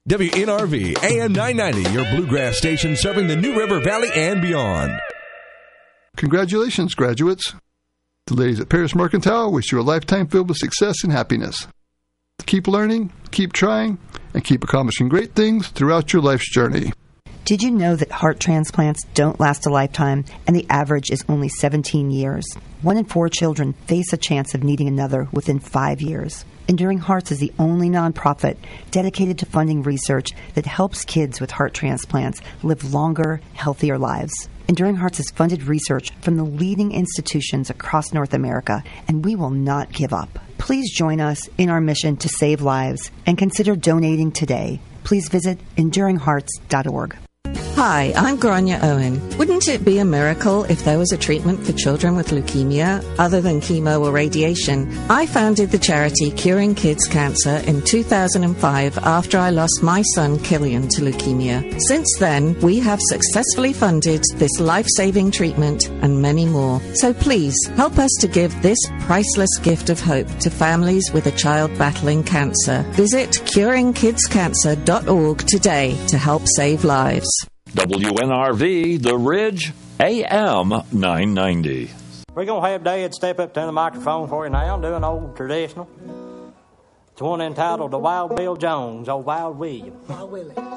WNRV AM 990, your bluegrass station serving the New River Valley and beyond. Congratulations, graduates. The ladies at Paris Mercantile wish you a lifetime filled with success and happiness. Keep learning, keep trying, and keep accomplishing great things throughout your life's journey. Did you know that heart transplants don't last a lifetime and the average is only 17 years? 1 in 4 children face a chance of needing another within 5 years. Enduring Hearts is the only nonprofit dedicated to funding research that helps kids with heart transplants live longer, healthier lives. Enduring Hearts has funded research from the leading institutions across North America, and we will not give up. Please join us in our mission to save lives and consider donating today. Please visit enduringhearts.org. Hi, I'm Grania Owen. Wouldn't it be a miracle if there was a treatment for children with leukemia other than chemo or radiation? I founded the charity Curing Kids Cancer in 2005 after I lost my son Killian to leukemia. Since then, we have successfully funded this life-saving treatment and many more. So please, help us to give this priceless gift of hope to families with a child battling cancer. Visit curingkidscancer.org today to help save lives. WNRV, The Ridge, AM 990. We're going to have Dad step up to the microphone for you now and do an old traditional. It's one entitled The Wild Bill Jones, old Wild William. Wild Willie.